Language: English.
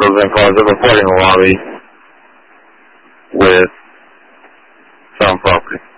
pros and cons of importing Huawei with some property.